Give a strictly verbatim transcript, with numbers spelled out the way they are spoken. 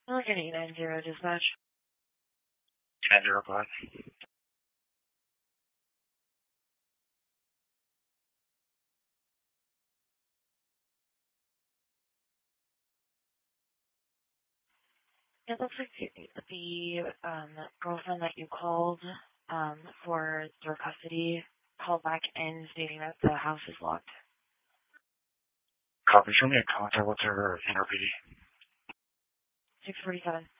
Look at eight nine zero dispatch. ten zero five. It looks like the um, girlfriend that you called um, for your custody called back in stating that the house is locked. Copy. Show me a contact. What's her N R P D? six forty-seven.